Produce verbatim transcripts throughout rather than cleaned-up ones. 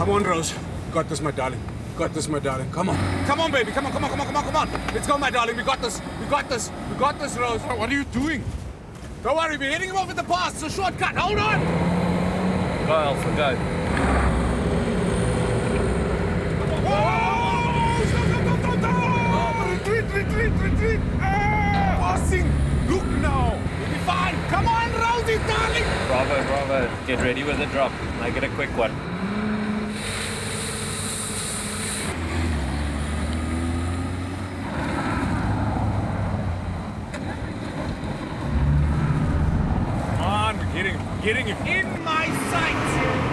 Come on, Rose. Got this, my darling. Got this, my darling. Come on. Come on, baby. Come on, come on, come on, come on, come on. Let's go, my darling. We got this. We got this. We got this, Rose. What are you doing? Don't worry. We're heading him off at the pass. It's a shortcut. Hold on. Go, Alpha, go. Oh, stop, stop, stop, stop, stop. Oh, retreat, retreat, retreat. Ah, passing. Look now. We'll be fine. Come on, Rosie, darling. Bravo, bravo. Get ready with the drop. Make it a quick one. Getting him, getting him in my sights.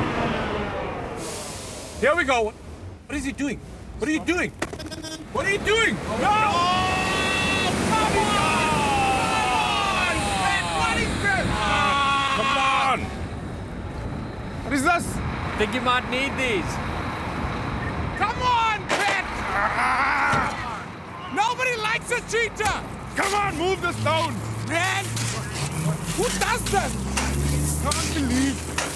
Here we go. What is he doing? What are you doing? What are you doing? No! Oh, come on! Man, what is this? Come on! What is this? Think you might need these. Come on, Pat! Nobody likes a cheater! Come on, move the stone! Man! Who does this? Can't believe.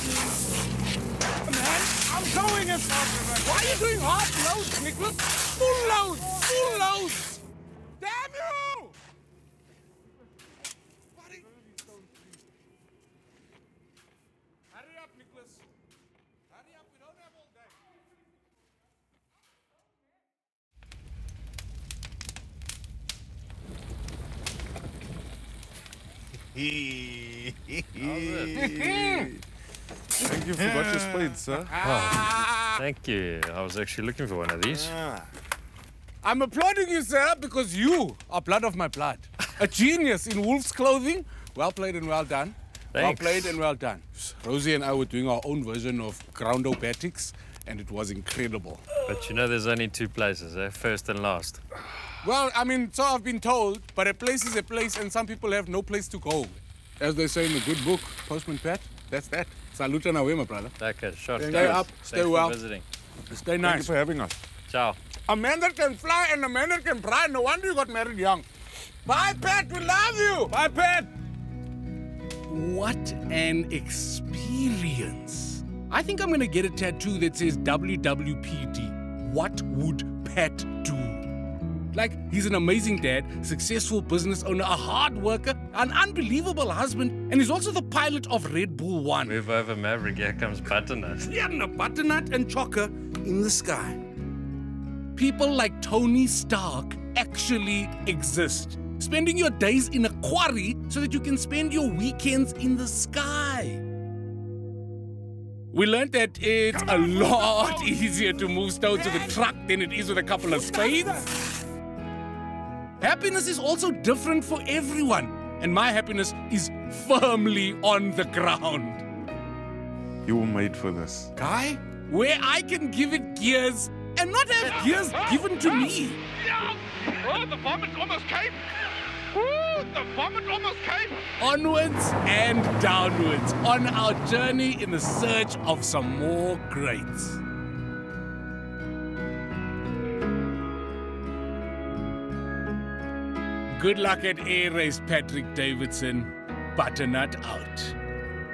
Man, I'm going as Why are you doing half loads, Nicholas? Full loads! Full loads! Damn you! What is... Hurry up, Nicholas. Hurry up, we don't have all day. Thank you, forgot your spades, sir. Oh, thank you. I was actually looking for one of these. I'm applauding you, sir, because you are blood of my blood. A genius in wolf's clothing. Well played and well done. Thanks. Well played and well done. Rosie and I were doing our own version of groundobatics, and it was incredible. But you know there's only two places, eh? First and last. Well, I mean, so I've been told, but a place is a place, and some people have no place to go. As they say in the good book, Postman Pat, that's that. Saluta na my brother. Okay, shot. Stay up, stay Thanks well. for visiting. Stay Thank you nice. for having us. Ciao. A man that can fly and a man that can fly. No wonder you got married young. Bye, Pat. We love you. Bye, Pat. What an experience. I think I'm going to get a tattoo that says W W P D. What would Pat do? Like, he's an amazing dad, successful business owner, a hard worker, an unbelievable husband, and he's also the pilot of Red Bull One. Move over, Maverick. Here comes Butternut. Yeah, and a butternut and chocker in the sky. People like Tony Stark actually exist. Spending your days in a quarry so that you can spend your weekends in the sky. We learned that it's a lot easier to move stones with a truck than it is with a couple of spades. Happiness is also different for everyone, and my happiness is firmly on the ground. You were made for this. Guy, where I can give it gears and not have gears given to me. Oh, the vomit almost came. Ooh, the vomit almost came. Onwards and downwards on our journey in the search of some more greats. Good luck at Air Race, Patrick Davidson. Butternut out.